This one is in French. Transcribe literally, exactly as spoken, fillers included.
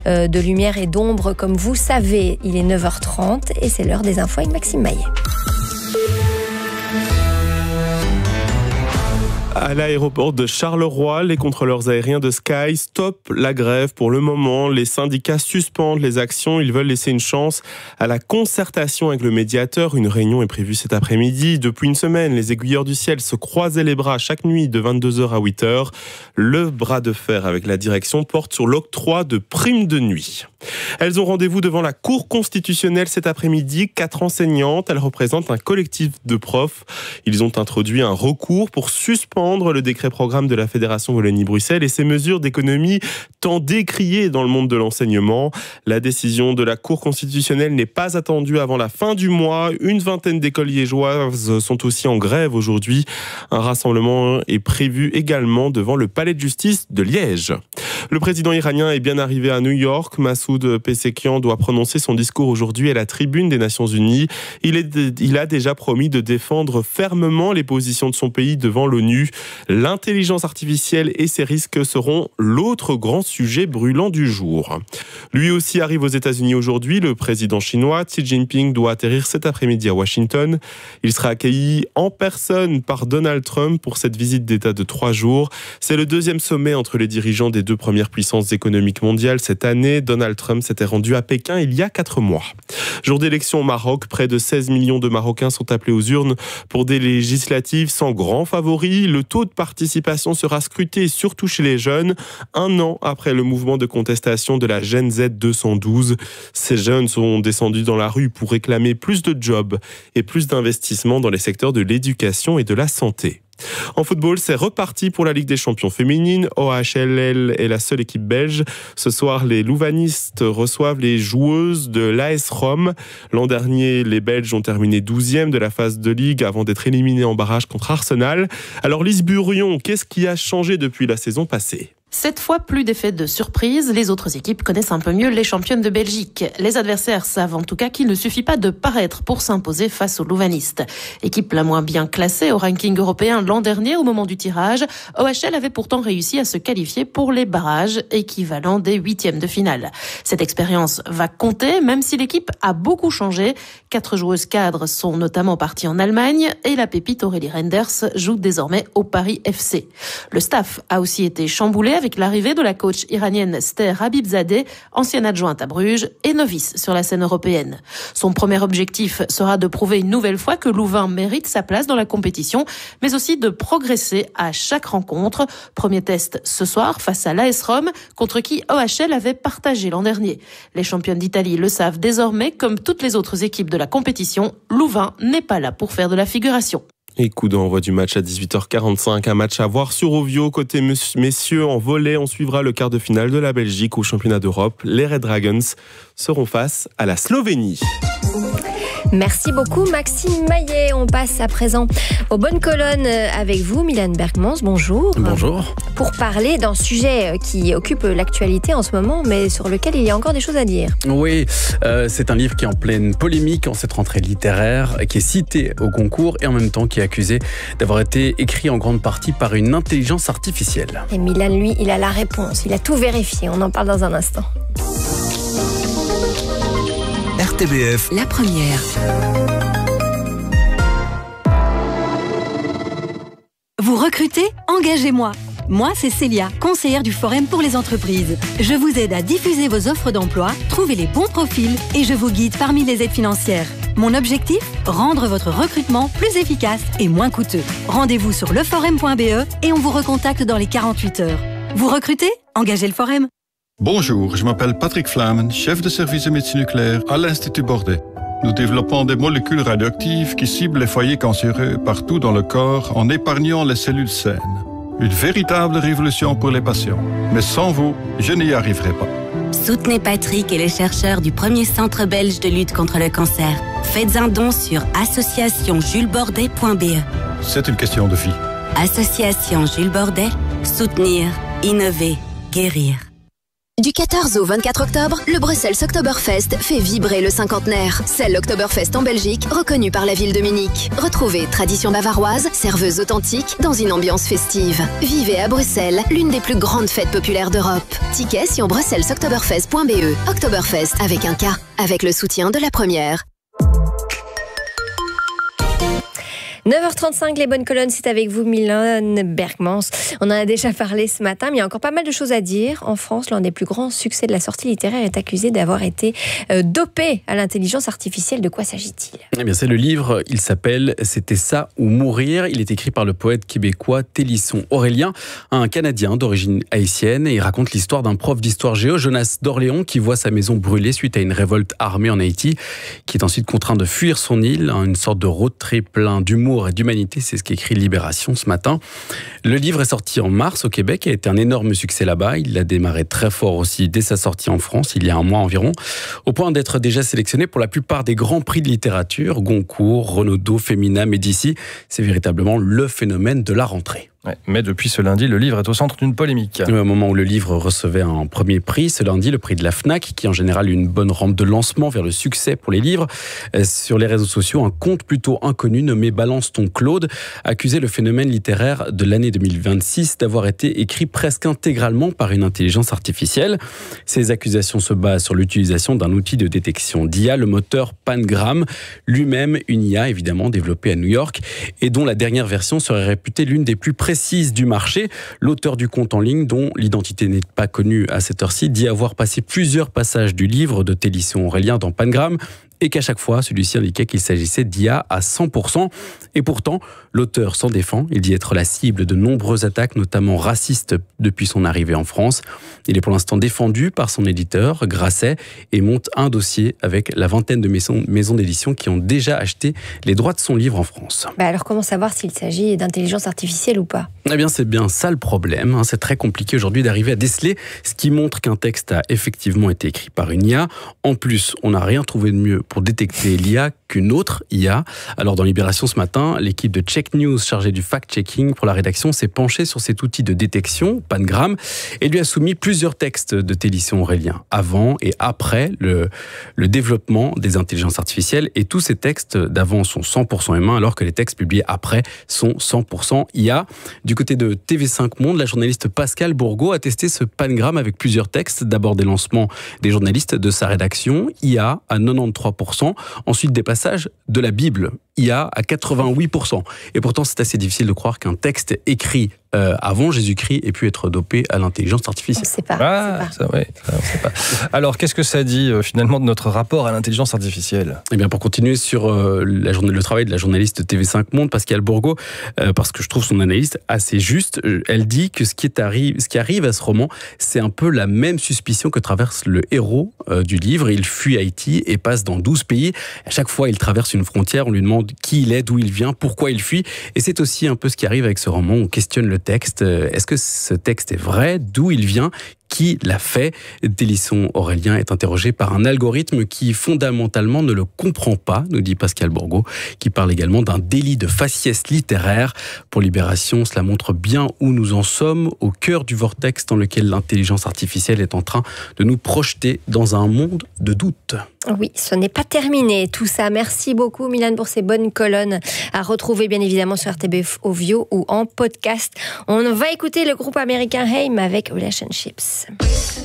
euh, de lumière et d'ombre, comme vous savez. Il est neuf heures trente et c'est l'heure des infos avec Maxime Maillet. À l'aéroport de Charleroi, les contrôleurs aériens de Sky stoppent la grève pour le moment. Les syndicats suspendent les actions. Ils veulent laisser une chance à la concertation avec le médiateur. Une réunion est prévue cet après-midi. Depuis une semaine, les aiguilleurs du ciel se croisaient les bras chaque nuit de vingt-deux heures à huit heures. Le bras de fer avec la direction porte sur l'octroi de primes de nuit. Elles ont rendez-vous devant la Cour constitutionnelle cet après-midi. Quatre enseignantes, elles représentent un collectif de profs. Ils ont introduit un recours pour suspendre le décret-programme de la Fédération Wallonie-Bruxelles et ses mesures d'économie tant décriées dans le monde de l'enseignement. La décision de la Cour constitutionnelle n'est pas attendue avant la fin du mois. Une vingtaine d'écoles liégeoises sont aussi en grève aujourd'hui. Un rassemblement est prévu également devant le palais de justice de Liège. Le président iranien est bien arrivé à New York. Massoud Pezeshkian doit prononcer son discours aujourd'hui à la tribune des Nations Unies. Il, est, il a déjà promis de défendre fermement les positions de son pays devant l'ONU. L'intelligence artificielle et ses risques seront l'autre grand sujet brûlant du jour. Lui aussi arrive aux États-Unis aujourd'hui. Le président chinois Xi Jinping doit atterrir cet après-midi à Washington. Il sera accueilli en personne par Donald Trump pour cette visite d'État de trois jours. C'est le deuxième sommet entre les dirigeants des deux premières puissances économiques mondiales cette année. Donald Trump s'était rendu à Pékin il y a quatre mois. Jour d'élection au Maroc, près de seize millions de Marocains sont appelés aux urnes pour des législatives sans grand favori. Le taux de participation sera scruté surtout chez les jeunes, un an après le mouvement de contestation de la Gen Z deux cent douze. Ces jeunes sont descendus dans la rue pour réclamer plus de jobs et plus d'investissements dans les secteurs de l'éducation et de la santé. En football, c'est reparti pour la Ligue des champions féminines. O H L L est la seule équipe belge. Ce soir, les louvanistes reçoivent les joueuses de l'A S Rome. L'an dernier, les Belges ont terminé douzième de la phase de Ligue avant d'être éliminés en barrage contre Arsenal. Alors Lise Burion, qu'est-ce qui a changé depuis la saison passée ? Cette fois, plus d'effet de surprise. Les autres équipes connaissent un peu mieux les championnes de Belgique. Les adversaires savent en tout cas qu'il ne suffit pas de paraître pour s'imposer face aux louvanistes. Équipe la moins bien classée au ranking européen l'an dernier au moment du tirage, O H L avait pourtant réussi à se qualifier pour les barrages équivalents des huitièmes de finale. Cette expérience va compter, même si l'équipe a beaucoup changé. Quatre joueuses cadres sont notamment parties en Allemagne et la pépite Aurélie Renders joue désormais au Paris F C. Le staff a aussi été chamboulé avec l'arrivée de la coach iranienne Ster Habibzadeh, ancienne adjointe à Bruges et novice sur la scène européenne. Son premier objectif sera de prouver une nouvelle fois que Louvain mérite sa place dans la compétition, mais aussi de progresser à chaque rencontre. Premier test ce soir face à l'A S Rome, contre qui O H L avait partagé l'an dernier. Les championnes d'Italie le savent désormais, comme toutes les autres équipes de la compétition, Louvain n'est pas là pour faire de la figuration. Et coup d'envoi du match à dix-huit heures quarante-cinq, un match à voir sur Ovio. Côté messieurs, en volley, on suivra le quart de finale de la Belgique au championnat d'Europe. Les Red Dragons seront face à la Slovénie. Merci beaucoup Maxime Maillet. On passe à présent aux bonnes colonnes avec vous, Mylène Bergmans. Bonjour. Bonjour. Pour parler d'un sujet qui occupe l'actualité en ce moment, mais sur lequel il y a encore des choses à dire. Oui, euh, c'est un livre qui est en pleine polémique en cette rentrée littéraire, qui est cité au concours et en même temps qui est accusé d'avoir été écrit en grande partie par une intelligence artificielle. Et Mylène, lui, il a la réponse. Il a tout vérifié. On en parle dans un instant. R T B F, la première. Vous recrutez ? Engagez-moi. Moi, c'est Célia, conseillère du Forum pour les entreprises. Je vous aide à diffuser vos offres d'emploi, trouver les bons profils et je vous guide parmi les aides financières. Mon objectif ? Rendre votre recrutement plus efficace et moins coûteux. Rendez-vous sur leforum point b e et on vous recontacte dans les quarante-huit heures. Vous recrutez ? Engagez le Forum. Bonjour, je m'appelle Patrick Flamen, chef de service de médecine nucléaire à l'Institut Bordet. Nous développons des molécules radioactives qui ciblent les foyers cancéreux partout dans le corps en épargnant les cellules saines. Une véritable révolution pour les patients. Mais sans vous, je n'y arriverai pas. Soutenez Patrick et les chercheurs du premier centre belge de lutte contre le cancer. Faites un don sur association jules bordet point b e. C'est une question de vie. Association Jules Bordet, soutenir, innover, guérir. Du quatorze au vingt-quatre octobre, le Bruxelles Oktoberfest fait vibrer le cinquantenaire. C'est l'Oktoberfest en Belgique, reconnu par la ville de Munich. Retrouvez tradition bavaroise, serveuse authentique, dans une ambiance festive. Vivez à Bruxelles, l'une des plus grandes fêtes populaires d'Europe. Tickets sur bruxelles oktoberfest point b e. Oktoberfest avec un K, avec le soutien de la première. neuf heures trente-cinq, les bonnes colonnes, c'est avec vous, Mylène Bergmans. On en a déjà parlé ce matin, mais il y a encore pas mal de choses à dire. En France, l'un des plus grands succès de la sortie littéraire est accusé d'avoir été euh, dopé à l'intelligence artificielle. De quoi s'agit-il ? Eh bien, c'est le livre, il s'appelle « C'était ça ou mourir ». Il est écrit par le poète québécois Télisson Aurélien, un Canadien d'origine haïtienne, et il raconte l'histoire d'un prof d'histoire géo, Jonas d'Orléans, qui voit sa maison brûler suite à une révolte armée en Haïti, qui est ensuite contraint de fuir son île, une sorte de road trip plein d'humour et d'humanité, c'est ce qu'écrit Libération ce matin. Le livre est sorti en mars au Québec et a été un énorme succès là-bas. Il a démarré très fort aussi dès sa sortie en France, il y a un mois environ, au point d'être déjà sélectionné pour la plupart des grands prix de littérature, Goncourt, Renaudot, Femina, Médicis. C'est véritablement le phénomène de la rentrée. Ouais, mais depuis ce lundi, le livre est au centre d'une polémique. Au moment où le livre recevait un premier prix, ce lundi, le prix de la FNAC, qui est en général une bonne rampe de lancement vers le succès pour les livres. Sur les réseaux sociaux, un compte plutôt inconnu nommé Balance ton Claude accusait le phénomène littéraire de l'année deux mille vingt-six d'avoir été écrit presque intégralement par une intelligence artificielle. Ces accusations se basent sur l'utilisation d'un outil de détection d'I A, le moteur Pangram, lui-même une I A évidemment développée à New York et dont la dernière version serait réputée l'une des plus précises du marché. L'auteur du compte en ligne, dont l'identité n'est pas connue à cette heure-ci, dit avoir passé plusieurs passages du livre de Télisson Aurélien dans Pangram et qu'à chaque fois, celui-ci indiquait qu'il s'agissait d'I A à cent pour cent. Et pourtant, l'auteur s'en défend. Il dit être la cible de nombreuses attaques, notamment racistes, depuis son arrivée en France. Il est pour l'instant défendu par son éditeur, Grasset, et monte un dossier avec la vingtaine de maisons, maisons d'édition qui ont déjà acheté les droits de son livre en France. Bah alors, comment savoir s'il s'agit d'intelligence artificielle ou pas ? Eh bien, c'est bien ça le problème. C'est très compliqué aujourd'hui d'arriver à déceler ce qui montre qu'un texte a effectivement été écrit par une I A. En plus, on n'a rien trouvé de mieux pour détecter l'I A qu'une autre I A. Alors dans Libération ce matin, l'équipe de Check News chargée du fact-checking pour la rédaction s'est penchée sur cet outil de détection, Pangram, et lui a soumis plusieurs textes de Télisson Aurélien, avant et après le, le développement des intelligences artificielles. Et tous ces textes d'avant sont cent pour cent humains, alors que les textes publiés après sont cent pour cent I A. Du côté de T V cinq Monde, la journaliste Pascale Bourgault a testé ce Pangram avec plusieurs textes. D'abord des lancements des journalistes de sa rédaction, I A à quatre-vingt-treize pour cent, ensuite des passages de la Bible, I A à quatre-vingt-huit pour cent. Et pourtant, c'est assez difficile de croire qu'un texte écrit euh, avant Jésus-Christ ait pu être dopé à l'intelligence artificielle. On ne sait pas. Ah, sait pas. Ça, ouais, ça, on sait pas. Alors, qu'est-ce que ça dit euh, finalement de notre rapport à l'intelligence artificielle ? Eh bien, pour continuer sur euh, la journée, le travail de la journaliste de T V cinq Monde, Pascale Bourgault, euh, parce que je trouve son analyse assez juste, euh, elle dit que ce qui, est arri- ce qui arrive à ce roman, c'est un peu la même suspicion que traverse le héros euh, du livre. Il fuit Haïti et passe dans douze pays. À chaque fois, il traverse une frontière, on lui demande qui il est, d'où il vient, pourquoi il fuit. Et c'est aussi un peu ce qui arrive avec ce roman. On questionne le texte. Est-ce que ce texte est vrai ? D'où il vient ? Qui l'a fait ? Télisson Aurélien est interrogé par un algorithme qui fondamentalement ne le comprend pas, nous dit Pascale Bourgault, qui parle également d'un délit de faciès littéraire. Pour Libération, cela montre bien où nous en sommes, au cœur du vortex dans lequel l'intelligence artificielle est en train de nous projeter dans un monde de doute. Oui, ce n'est pas terminé tout ça. Merci beaucoup Mylène pour ces bonnes colonnes à retrouver bien évidemment sur R T B F Audio ou en podcast. On va écouter le groupe américain Haim avec Relationships.